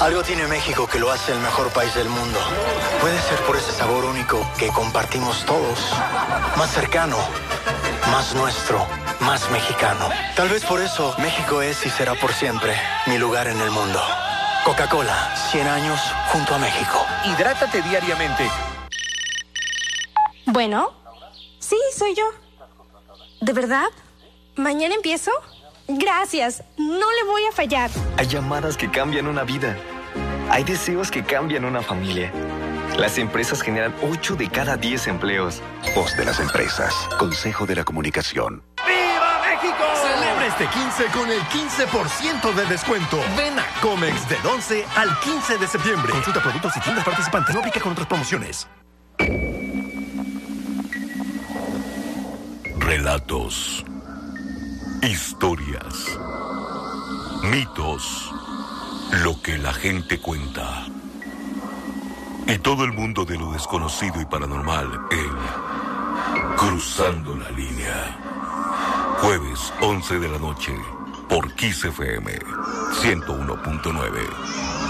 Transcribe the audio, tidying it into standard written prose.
Algo tiene México que lo hace el mejor país del mundo. Puede ser por ese sabor único que compartimos todos. Más cercano, más nuestro, más mexicano. Tal vez por eso México es y será por siempre mi lugar en el mundo. Coca-Cola, 100 años junto a México. Hidrátate diariamente. Bueno, sí, soy yo. ¿De verdad? ¿Mañana empiezo? Gracias, no le voy a fallar. Hay llamadas que cambian una vida. Hay deseos que cambian una familia. Las empresas generan 8 de cada 10 empleos. Voz de las empresas. Consejo de la Comunicación. ¡Viva México! Celebra este 15 con el 15% de descuento. Ven a Comex del 11 al 15 de septiembre. Consulta productos y tiendas participantes. No aplica con otras promociones. Relatos, historias, mitos, lo que la gente cuenta. Y todo el mundo de lo desconocido y paranormal en Cruzando la Línea. Jueves 11 de la noche por Kiss FM 101.9.